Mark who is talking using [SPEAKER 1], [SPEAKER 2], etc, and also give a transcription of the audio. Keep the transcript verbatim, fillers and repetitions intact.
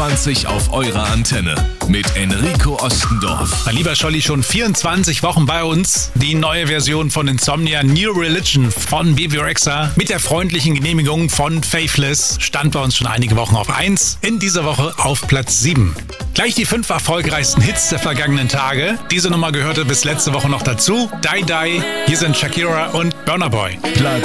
[SPEAKER 1] vierundzwanzig auf eurer Antenne mit Enrico Ostendorf.
[SPEAKER 2] Mein lieber Scholli, schon vierundzwanzig Wochen bei uns. Die neue Version von Insomnia, New Religion von Bebe Rexha mit der freundlichen Genehmigung von Faithless stand bei uns schon einige Wochen auf eins. In dieser Woche auf Platz sieben. Gleich die fünf erfolgreichsten Hits der vergangenen Tage. Diese Nummer gehörte bis letzte Woche noch dazu. Die Die, hier sind Shakira und Burna Boy.
[SPEAKER 1] Platz